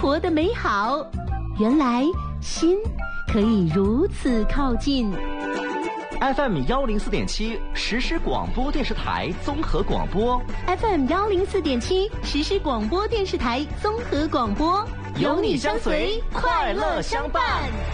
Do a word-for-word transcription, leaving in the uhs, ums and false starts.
活的美好。原来心可以如此靠近。 F M 幺零四点七实时广播电视台综合广播 ，F M 幺零四点七实时广播电视台综合广播， 有你相随，快乐相伴。